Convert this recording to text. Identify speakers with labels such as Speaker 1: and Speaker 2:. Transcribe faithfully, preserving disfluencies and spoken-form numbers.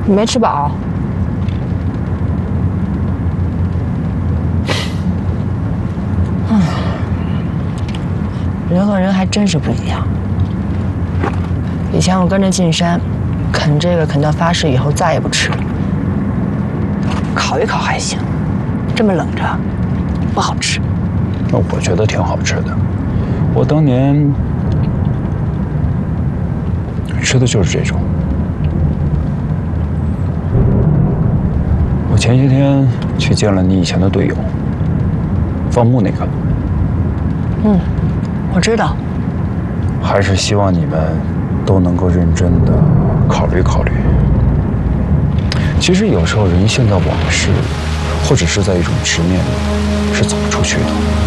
Speaker 1: 你没吃饱？嗯，人和人还真是不一样。以前我跟着进山，啃这个啃到发誓以后再也不吃了。烤一烤还行，这么冷着，不好吃。
Speaker 2: 那我觉得挺好吃的。我当年吃的就是这种。我前些天去见了你以前的队友，放牧那个。
Speaker 1: 嗯，我知道。
Speaker 2: 还是希望你们都能够认真的考虑考虑。其实有时候人陷在往事，或者是在一种执念里，是走不出去的。